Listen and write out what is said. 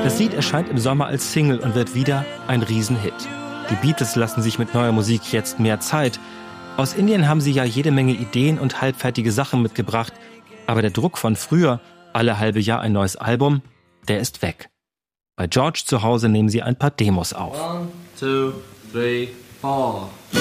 Das Lied erscheint im Sommer als Single und wird wieder ein Riesenhit. Die Beatles lassen sich mit neuer Musik jetzt mehr Zeit. Aus Indien haben sie ja jede Menge Ideen und halbfertige Sachen mitgebracht. Aber der Druck von früher, alle halbe Jahr ein neues Album, der ist weg. Bei George zu Hause nehmen sie ein paar Demos auf. 1, 2, 3, 4